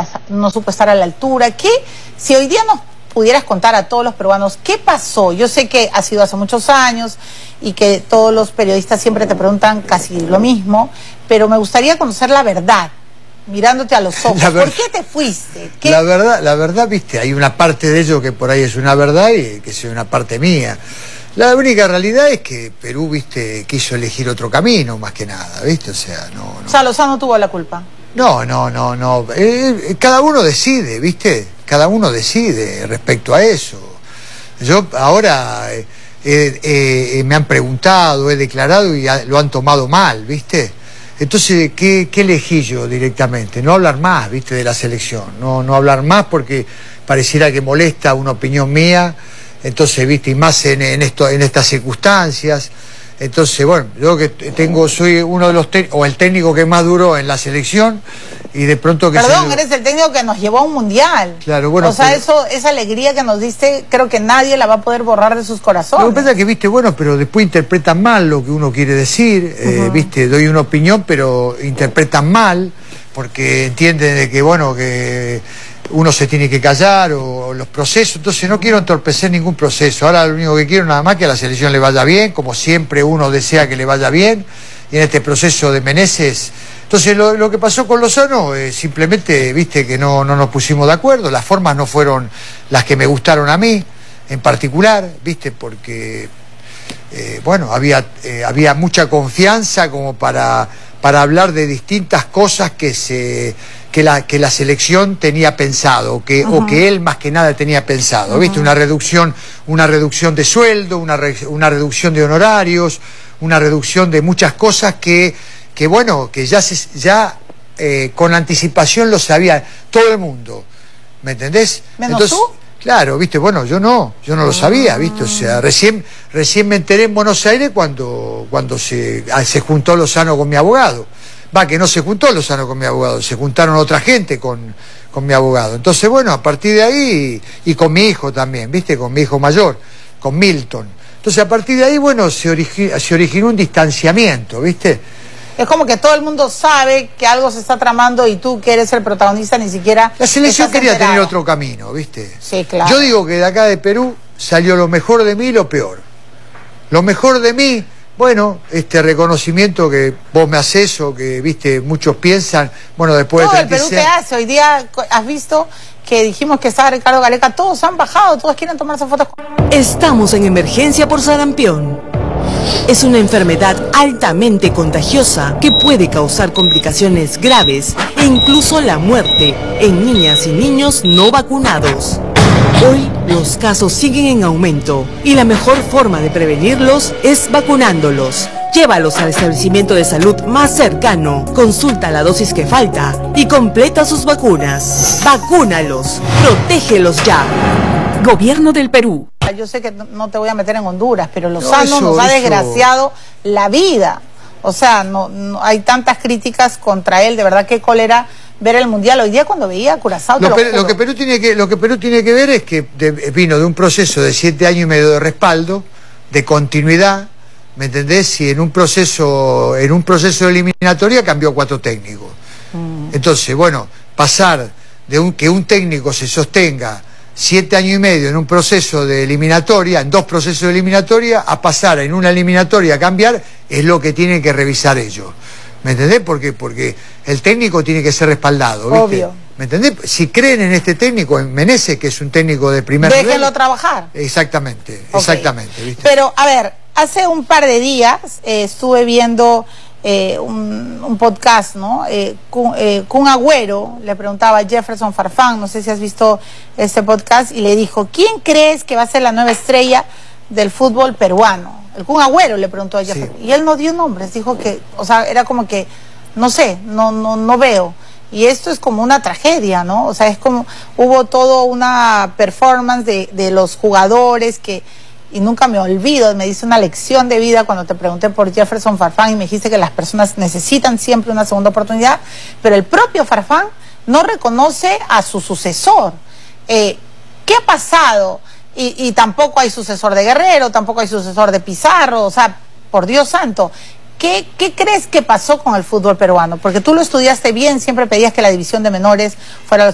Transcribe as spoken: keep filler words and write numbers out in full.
no supo estar a la altura. ¿Qué, si hoy día nos pudieras contar a todos los peruanos qué pasó? Yo sé que ha sido hace muchos años y que todos los periodistas siempre te preguntan casi lo mismo, pero me gustaría conocer la verdad, mirándote a los ojos. ¿Por qué te fuiste? ¿Qué? La verdad, la verdad, viste, hay una parte de ello que por ahí es una verdad y que es una parte mía. La única realidad es que Perú, viste, quiso elegir otro camino, más que nada, viste, o sea, no... no. O sea, Lozano tuvo la culpa. No, no, no, no. Eh, cada uno decide, viste, cada uno decide respecto a eso. Yo ahora eh, eh, eh, me han preguntado, he declarado y lo han tomado mal, viste. Entonces, ¿qué, qué elegí yo directamente? No hablar más, viste, de la selección. No, no hablar más porque pareciera que molesta una opinión mía. Entonces, viste, y más en, en, esto, en estas circunstancias. Entonces, bueno, yo que tengo, soy uno de los o el técnico que más duró en la selección y de pronto que... Perdón, se... eres el técnico que nos llevó a un mundial. Claro, bueno. O sea, pero... eso, esa alegría que nos diste, creo que nadie la va a poder borrar de sus corazones. Lo que pasa es que, viste, bueno, pero después interpretan mal lo que uno quiere decir, uh-huh. eh, viste, doy una opinión, pero interpretan mal, porque entienden de que, bueno, que uno se tiene que callar o, o los procesos, entonces no quiero entorpecer ningún proceso. Ahora lo único que quiero nada más que a la selección le vaya bien, como siempre uno desea que le vaya bien, y en este proceso de Meneses. Entonces lo, lo que pasó con Lozano, eh, simplemente, viste, que no, no nos pusimos de acuerdo, las formas no fueron las que me gustaron a mí, en particular, viste, porque, eh, bueno, había, eh, había mucha confianza como para, para hablar de distintas cosas que se... Que la, que la selección tenía pensado, que, uh-huh. o que él más que nada tenía pensado, uh-huh. ¿viste? Una reducción, una reducción de sueldo, una, re, una reducción de honorarios, una reducción de muchas cosas que, que bueno, que ya, se, ya eh, con anticipación lo sabía todo el mundo, ¿me entendés? ¿Menos Entonces, tú? Claro, viste, bueno, yo no, yo no lo sabía, viste, o sea, recién, recién me enteré en Buenos Aires cuando, cuando se, se juntó Lozano con mi abogado. Va, que no se juntó Lozano con mi abogado, se juntaron otra gente con, con mi abogado. Entonces, bueno, a partir de ahí, y con mi hijo también, ¿viste? Con mi hijo mayor, con Milton. Entonces, a partir de ahí, bueno, se, origi se originó un distanciamiento, ¿viste? Es como que todo el mundo sabe que algo se está tramando y tú, que eres el protagonista, ni siquiera... La selección quería enterado. tener otro camino, ¿viste? Sí, claro. Yo digo que de acá de Perú salió lo mejor de mí y lo peor. Lo mejor de mí... Bueno, este reconocimiento que vos me haces o que, viste, muchos piensan, bueno, después Todo de el Perú te hace. Hoy día has visto que dijimos que estaba Ricardo Gareca, todos han bajado, todos quieren tomarse fotos. Estamos en emergencia por sarampión. Es una enfermedad altamente contagiosa que puede causar complicaciones graves e incluso la muerte en niñas y niños no vacunados. Hoy los casos siguen en aumento y la mejor forma de prevenirlos es vacunándolos. Llévalos al establecimiento de salud más cercano, consulta la dosis que falta y completa sus vacunas. Vacúnalos, protégelos ya. Gobierno del Perú. Yo sé que no te voy a meter en Honduras, pero Lozano no, eso, nos ha eso... desgraciado la vida. O sea, no, no hay tantas críticas contra él, de verdad que cólera ver el mundial. Hoy día cuando veía a Curazao, lo, lo, lo que Perú tiene que lo que Perú tiene que ver es que de, vino de un proceso de siete años y medio de respaldo, de continuidad, ¿me entendés? Y en un proceso en un proceso de eliminatoria cambió cuatro técnicos. Mm. Entonces, bueno, pasar de un que un técnico se sostenga siete años y medio en un proceso de eliminatoria, en dos procesos de eliminatoria, a pasar en una eliminatoria a cambiar, es lo que tienen que revisar ellos. ¿Me entendés? Porque, porque el técnico tiene que ser respaldado, ¿viste? Obvio. ¿Me entendés? Si creen en este técnico, en Meneses, que es un técnico de primer nivel... Déjenlo trabajar. Exactamente, okay. exactamente, ¿viste? Pero, a ver, hace un par de días eh, estuve viendo eh, un, un podcast, ¿no? Eh, Kun, eh, Kun Agüero le preguntaba a Jefferson Farfán, no sé si has visto este podcast, y le dijo, ¿quién crees que va a ser la nueva estrella del fútbol peruano? El Kun Agüero le preguntó a Jefferson, sí. Y él no dio nombres, dijo que, o sea, era como que, no sé, no, no, no veo. Y esto es como una tragedia, ¿no? O sea, es como, hubo toda una performance de, de los jugadores que, y nunca me olvido, me dice una lección de vida cuando te pregunté por Jefferson Farfán y me dijiste que las personas necesitan siempre una segunda oportunidad, pero el propio Farfán no reconoce a su sucesor. Eh, ¿Qué ha pasado? Y, y tampoco hay sucesor de Guerrero, tampoco hay sucesor de Pizarro, o sea, por Dios santo. ¿Qué, ¿Qué crees que pasó con el fútbol peruano? Porque tú lo estudiaste bien, siempre pedías que la división de menores fuera